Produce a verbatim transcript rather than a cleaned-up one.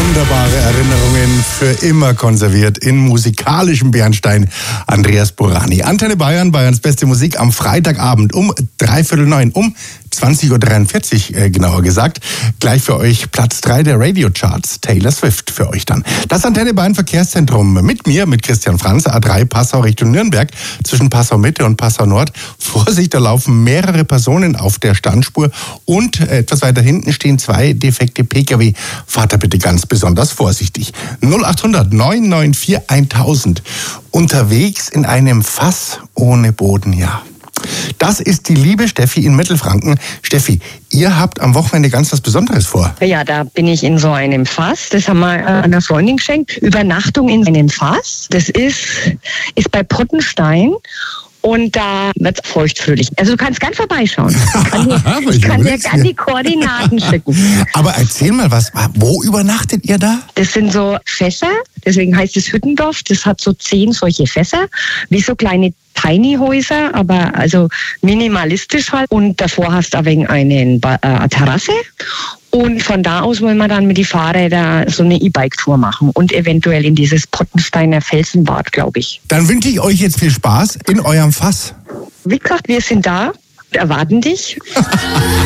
Wunderbare Erinnerungen für immer konserviert in musikalischem Bernstein. Andreas Burani. Antenne Bayern, Bayerns beste Musik am Freitagabend um dreiviertel neun, um zwanzig Uhr dreiundvierzig äh, genauer gesagt. Gleich für euch Platz drei der Radio-Charts. Taylor Swift für euch dann. Das Antenne Bayern Verkehrszentrum mit mir, mit Christian Franz, A drei Passau Richtung Nürnberg, zwischen Passau Mitte und Passau Nord. Vorsicht, da laufen mehrere Personen auf der Standspur und äh, etwas weiter hinten stehen zwei defekte Pkw. Fahrt da bitte ganz besonders vorsichtig. null achthundert neun neun vier tausend. Unterwegs in einem Fass ohne Boden, ja. Das ist die liebe Steffi in Mittelfranken. Steffi, ihr habt am Wochenende ganz was Besonderes vor. Ja, da bin ich in so einem Fass. Das haben wir einer Freundin geschenkt. Übernachtung in einem Fass. Das ist, ist bei Pottenstein. Und da wird's feuchtfröhlich. Also du kannst gern vorbeischauen. Ich kann dir, ich kann dir gern die Koordinaten schicken. Aber erzähl mal was, wo übernachtet ihr da? Das sind so Fässer, deswegen heißt es Hüttendorf. Das hat so zehn solche Fässer, wie so kleine Tiny-Häuser, aber also minimalistisch halt. Und davor hast du ein wenig eine, eine Terrasse. Und von da aus wollen wir dann mit die Fahrräder so eine E-Bike-Tour machen und eventuell in dieses Pottensteiner Felsenbad, glaube ich. Dann wünsche ich euch jetzt viel Spaß in eurem Fass. Wie gesagt, wir sind da, erwarten dich.